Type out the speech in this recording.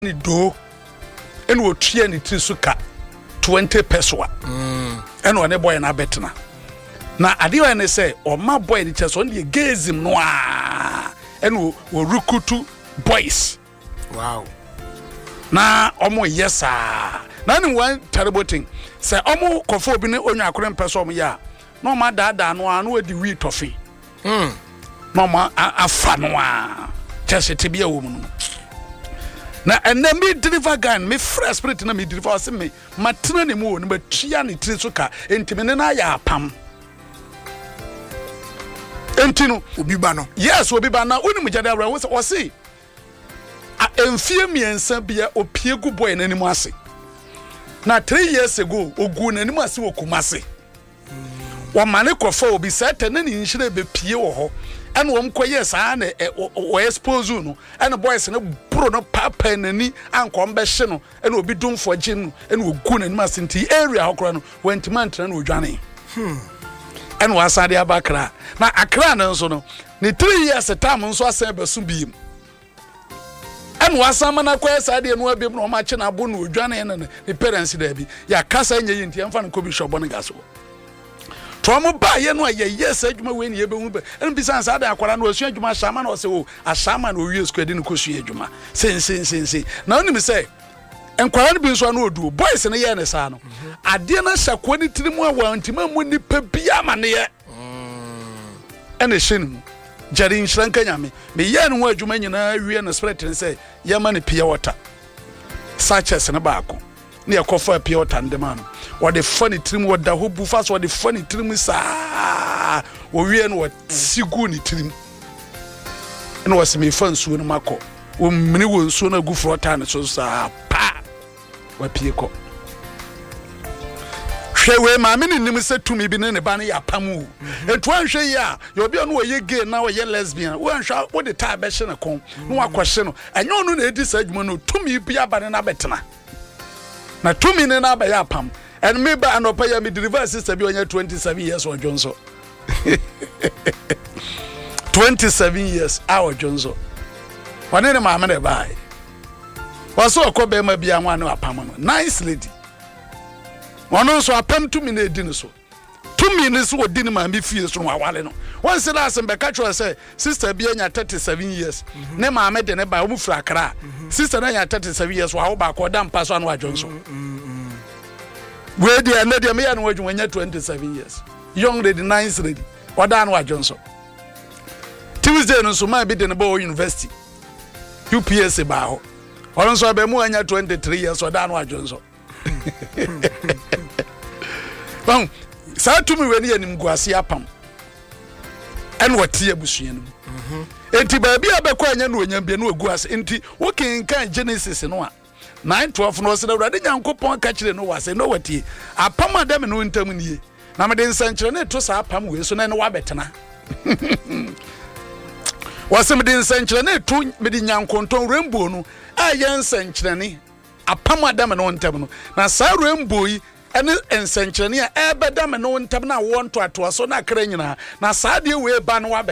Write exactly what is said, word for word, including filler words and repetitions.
ni do ene otua ni tiri suka twenty pesos mm ene one boy na betena na ade wa ne say o ma boy ni cheso ne gazim no a ene o rukutu boys wow na omo yesa na ni one terrible thing say omo kofo obi ne onwa akore mpeso omo ya no ma dada no a no edi wi tofi mm no ma afa no a chese tibia wo mu na ene me deliver gun me fresh spirit na me deliver se me matena ne mu ne batua ne tiri so ka entime ne na ya apam entino obi ba no yes obi ba na oni mu jade awra wo se o se a enfie miensa bia opiegu boy na nimu ase na three years ago ogu na nimu ase okumase wa mane kofa obi sete na ni nhire be pie wo ho ene wom koye saa na o expose no ene boys ne bro no papa nani ankom be hye no ene obi dumfo gye no ene ogu na nimu ase nti area hokora no wentimantra na odwane hmm ene wasade abakra na akra na nso no ni three years time nso asan besu biem ene wasama na koye saa de no abiem no ma kye na abo no odwane ne ne parents da bi ya kasa nye yinti amfa no ko bi shobo ne gaso Tomo ba ye no ye yes adwuma we ne ye behu be en bi san sa da akwara no asu adwuma shama na o se o ashama na o wie squad ni ko su adwuma sen sen sen sen na oni me say enkwara no bi nso na odu boys ne ye ne sa no ade na hyakwa ni tirimu awa ntima mu nipa bia ma ne ye ene hyin jari nshranka nyame me ye no adwuma nyina wie na spirit ne say ye ma ne pia water sachets ne baako ne yakofa pia water ndema no what the funny trim what the hobu fast what the funny trim sa wo wie no sigu ni trim no was me fan su no mako wo mini wo nsu na gu frota ne so sa pa wa pie ko hwe ma me nim se tumi bi ne ne ba ne ya pamu etu anhwe ya yo bi no ye gay na ye lesbian wo anhwa wo de ta be hye ne kon no akwhye no enyo no na edi sa adwuma no tumi bi aba ne na betena na tumi ne na ba ya pam and me ba anopa ya me deliver sister bi onya twenty-seven years o Jonzo twenty-seven years our Jonzo wane ne ma me ne bai waso okobe ma bia nwa ne apam no nice lady wono so apam tumi na edi ne so tumi ne so odi ne ma me fie so wa wale no won se la asem be ka cho say sister bi anya thirty-seven years ne ma me de ne ba wo fura kra sister na anya thirty-seven years wa wo ba ko da mpa so anu Jonzo we dey na dey me ya no adwuma twenty-seven years young lady nice lady oda no Jonzo Tuesday no so ma bi de ne ba university U P S ba ho oron so ba mu anya twenty-three years oda no Jonzo bon sa tumi we ne yanim guase apam en wote abusua no enti ba bia abekọ anya no onyam bia no oguase enti wo ken kan Genesis no a nine twelve no se da urade nyankopon ka kire no wase no watie apam adam no ntam nie na me de nsankire na to sa apam we so na ne wabetena wase me de nsankire na to me de nyankonton rainbow no a ye nsankire ne apam adam no ntam no na sa rainbow yi ene nsankire ne a ebeda me no ntam na wo nto ato so na kra nyina na sa de we ba no